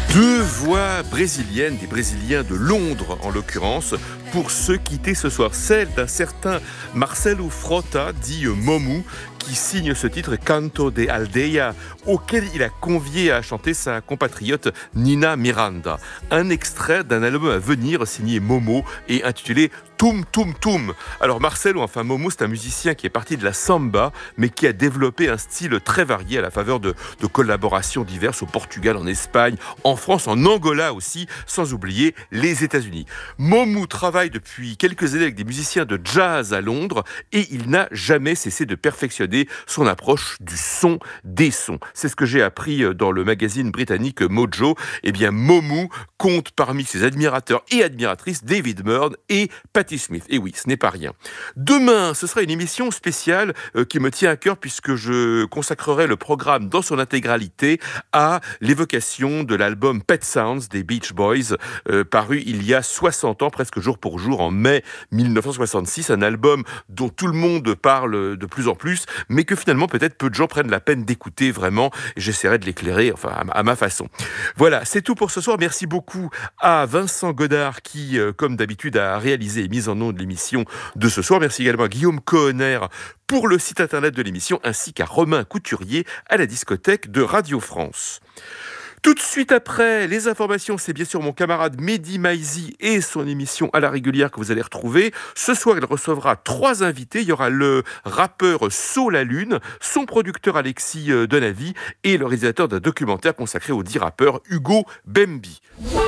Deux voix brésiliennes, des Brésiliens de Londres en l'occurrence, pour se quitter ce soir. Celle d'un certain Marcelo Frota, dit Momu, qui signe ce titre Canto de Aldeia, auquel il a convié à chanter sa compatriote Nina Miranda. Un extrait d'un album à venir signé Momo et intitulé Tum Tum Tum. Alors Marcelo, enfin Momo, c'est un musicien qui est parti de la samba, mais qui a développé un style très varié à la faveur de collaborations diverses au Portugal, en Espagne, en France, en Angola aussi, sans oublier les États-Unis. Momo travaille depuis quelques années avec des musiciens de jazz à Londres et il n'a jamais cessé de perfectionner son approche du son des sons. C'est ce que j'ai appris dans le magazine britannique Mojo. Eh bien, Momo compte parmi ses admirateurs et admiratrices David Byrne et Patti Smith. Et oui, ce n'est pas rien. Demain, ce sera une émission spéciale qui me tient à cœur puisque je consacrerai le programme dans son intégralité à l'évocation de l'album Pet Sounds des Beach Boys, paru il y a 60 ans, presque jour pour jour, en mai 1966. Un album dont tout le monde parle de plus en plus, mais que finalement peut-être peu de gens prennent la peine d'écouter vraiment. J'essaierai de l'éclairer à ma façon. Voilà, c'est tout pour ce soir. Merci beaucoup à Vincent Godard qui, comme d'habitude, a réalisé et mis en onde l'émission de ce soir. Merci également à Guillaume Cohenner pour le site internet de l'émission, ainsi qu'à Romain Couturier à la discothèque de Radio France. Tout de suite après, les informations, c'est bien sûr mon camarade Mehdi Maizi et son émission à la régulière que vous allez retrouver. Ce soir, il recevra 3 invités. Il y aura le rappeur So La Lune, son producteur Alexis Denavi et le réalisateur d'un documentaire consacré au dit rappeur Hugo Bembi.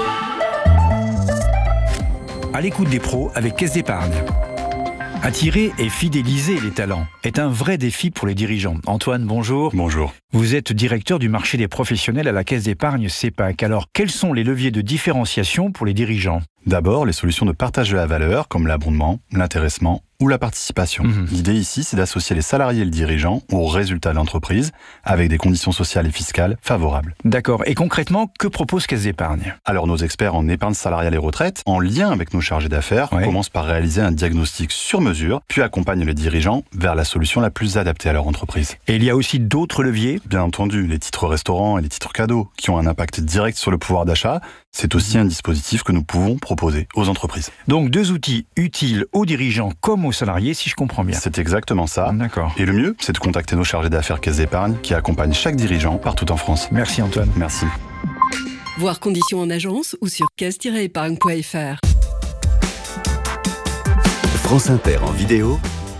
À l'écoute des pros avec Caisse d'Épargne. Attirer et fidéliser les talents est un vrai défi pour les dirigeants. Antoine, bonjour. Bonjour. Vous êtes directeur du marché des professionnels à la Caisse d'Épargne CEPAC. Alors, quels sont les leviers de différenciation pour les dirigeants ? D'abord, les solutions de partage de la valeur, comme l'abondement, l'intéressement ou la participation. L'idée ici, c'est d'associer les salariés et le dirigeant aux résultats de l'entreprise avec des conditions sociales et fiscales favorables. D'accord. Et concrètement, que propose Caisse d'Épargne ? Alors, nos experts en épargne salariale et retraite, en lien avec nos chargés d'affaires, commencent par réaliser un diagnostic sur mesure, puis accompagnent les dirigeants vers la solution la plus adaptée à leur entreprise. Et il y a aussi d'autres leviers ? Bien entendu, les titres restaurants et les titres cadeaux, qui ont un impact direct sur le pouvoir d'achat, c'est aussi un dispositif que nous pouvons proposer aux entreprises. Donc 2 outils utiles aux dirigeants comme aux salariés, si je comprends bien. C'est exactement ça. D'accord. Et le mieux, c'est de contacter nos chargés d'affaires Caisse d'Épargne qui accompagnent chaque dirigeant partout en France. Merci Antoine. Merci. Voir conditions en agence ou sur caisse-épargne.fr. France Inter en vidéo.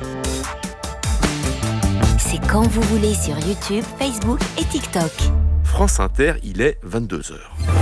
C'est quand vous voulez sur YouTube, Facebook et TikTok. France Inter, il est 22h.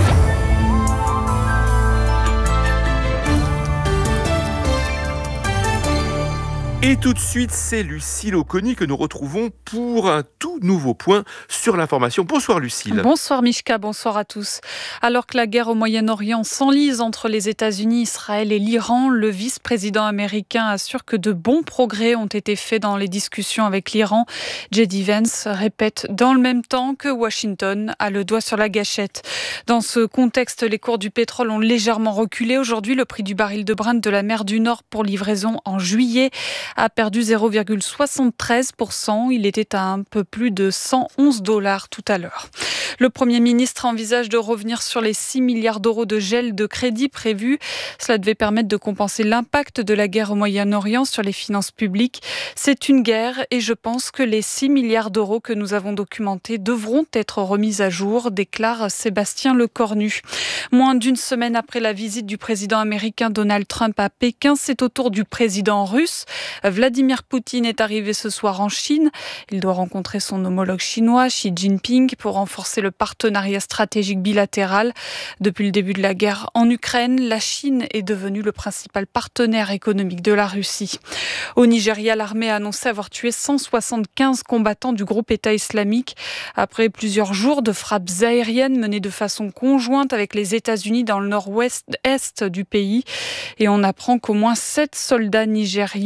Et tout de suite, c'est Lucille Oconi que nous retrouvons pour un tout nouveau point sur l'information. Bonsoir Lucille. Bonsoir Mishka, bonsoir à tous. Alors que la guerre au Moyen-Orient s'enlise entre les États-Unis, Israël et l'Iran, le vice-président américain assure que de bons progrès ont été faits dans les discussions avec l'Iran. J.D. Vance répète dans le même temps que Washington a le doigt sur la gâchette. Dans ce contexte, les cours du pétrole ont légèrement reculé. Aujourd'hui, le prix du baril de Brent de la mer du Nord pour livraison en juillet a perdu 0,73%. Il était à un peu plus de $111 tout à l'heure. Le Premier ministre envisage de revenir sur les 6 milliards d'euros de gel de crédit prévus. Cela devait permettre de compenser l'impact de la guerre au Moyen-Orient sur les finances publiques. C'est une guerre et je pense que les 6 milliards d'euros que nous avons documentés devront être remis à jour, déclare Sébastien Lecornu. Moins d'une semaine après la visite du président américain Donald Trump à Pékin, c'est au tour du président russe. Vladimir Poutine est arrivé ce soir en Chine. Il doit rencontrer son homologue chinois, Xi Jinping, pour renforcer le partenariat stratégique bilatéral. Depuis le début de la guerre en Ukraine, la Chine est devenue le principal partenaire économique de la Russie. Au Nigeria, l'armée a annoncé avoir tué 175 combattants du groupe État islamique après plusieurs jours de frappes aériennes menées de façon conjointe avec les États-Unis dans le nord-ouest-est du pays. Et on apprend qu'au moins 7 soldats nigériens ont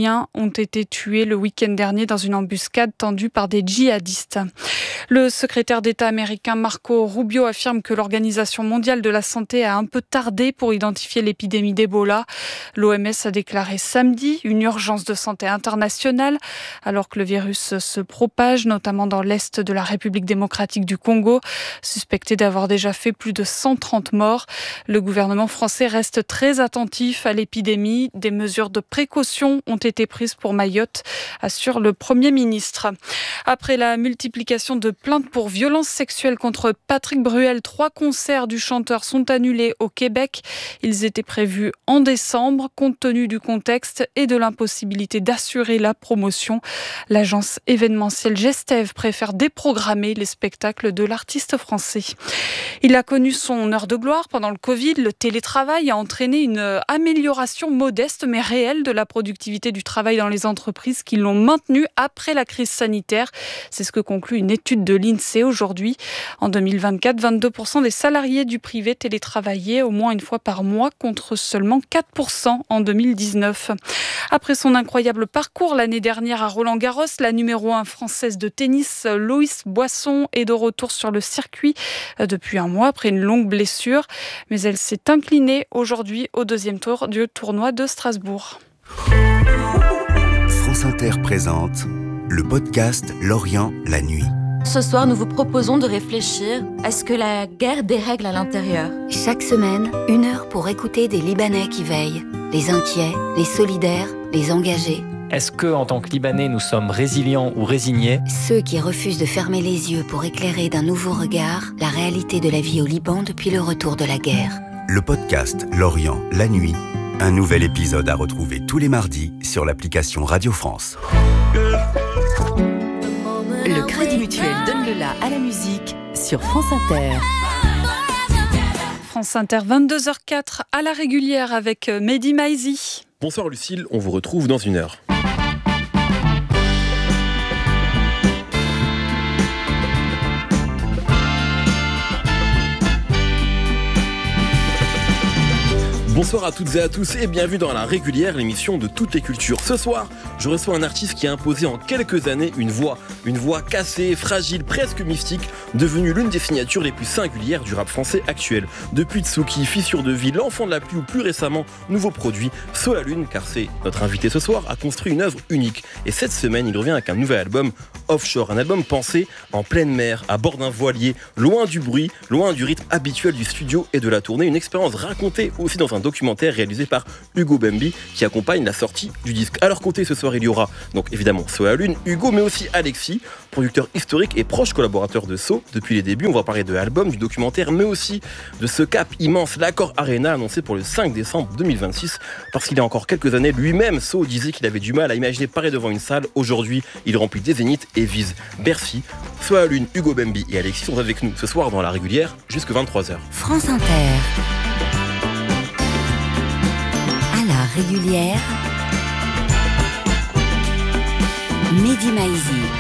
ont été tués le week-end dernier dans une embuscade tendue par des djihadistes. Le secrétaire d'État américain Marco Rubio affirme que l'Organisation mondiale de la santé a un peu tardé pour identifier l'épidémie d'Ebola. L'OMS a déclaré samedi une urgence de santé internationale alors que le virus se propage, notamment dans l'est de la République démocratique du Congo, suspecté d'avoir déjà fait plus de 130 morts. Le gouvernement français reste très attentif à l'épidémie. Des mesures de précaution ont été prises pour Mayotte, assure le Premier ministre. Après la multiplication de plaintes pour violences sexuelles contre Patrick Bruel, 3 concerts du chanteur sont annulés au Québec. Ils étaient prévus en décembre. Compte tenu du contexte et de l'impossibilité d'assurer la promotion, l'agence événementielle Gestev préfère déprogrammer les spectacles de l'artiste français. Il a connu son heure de gloire pendant le Covid. Le télétravail a entraîné une amélioration modeste mais réelle de la productivité du travail dans les entreprises qui l'ont maintenu après la crise sanitaire. C'est ce que conclut une étude de l'INSEE aujourd'hui. En 2024, 22% des salariés du privé télétravaillaient au moins une fois par mois contre seulement 4% en 2019. Après son incroyable parcours l'année dernière à Roland-Garros, la numéro 1 française de tennis, Loïs Boisson, est de retour sur le circuit depuis un mois après une longue blessure. Mais elle s'est inclinée aujourd'hui au 2e tour du tournoi de Strasbourg. France Inter présente le podcast L'Orient, la nuit. Ce soir, nous vous proposons de réfléchir à ce que la guerre dérègle à l'intérieur. Chaque semaine, 1 heure pour écouter des Libanais qui veillent. Les inquiets, les solidaires, les engagés. Est-ce que, en tant que Libanais, nous sommes résilients ou résignés ? Ceux qui refusent de fermer les yeux pour éclairer d'un nouveau regard la réalité de la vie au Liban depuis le retour de la guerre. Le podcast L'Orient, la nuit. Un nouvel épisode à retrouver tous les mardis sur l'application Radio France. Le Crédit Mutuel donne le la à la musique sur France Inter. France Inter, 22h04 à la régulière avec Mehdi Maizi. Bonsoir Lucille, on vous retrouve dans 1 heure. Bonsoir à toutes et à tous et bienvenue dans la régulière, l'émission de toutes les cultures. Ce soir, je reçois un artiste qui a imposé en quelques années une voix cassée, fragile, presque mystique, devenue l'une des signatures les plus singulières du rap français actuel. Depuis Tsuki, Fissure de vie, L'Enfant de la pluie ou plus récemment, nouveau produit, Saut à la lune, car c'est notre invité ce soir, a construit une œuvre unique. Et cette semaine, il revient avec un nouvel album, Offshore, un album pensé en pleine mer, à bord d'un voilier, loin du bruit, loin du rythme habituel du studio et de la tournée, une expérience racontée aussi dans un documentaire réalisé par Hugo Bembi qui accompagne la sortie du disque. À leur côté ce soir il y aura donc évidemment So à la lune, Hugo mais aussi Alexis, producteur historique et proche collaborateur de So depuis les débuts. On va parler de l'album, du documentaire mais aussi de ce cap immense, l'Accor Arena annoncé pour le 5 décembre 2026 parce qu'il y a encore quelques années lui-même So disait qu'il avait du mal à imaginer parer devant une salle. Aujourd'hui il remplit des zéniths et vise Bercy. So à la lune, Hugo Bembi et Alexis sont avec nous ce soir dans la régulière jusqu'à 23h. France Inter. Régulière, Mehdi Maizi.